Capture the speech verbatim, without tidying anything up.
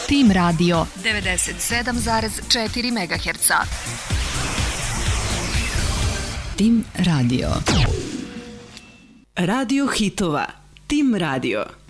Tim Radio devedeset sedam zarez četiri megaherca. Tim Radio. Radio hitova. Tim Radio.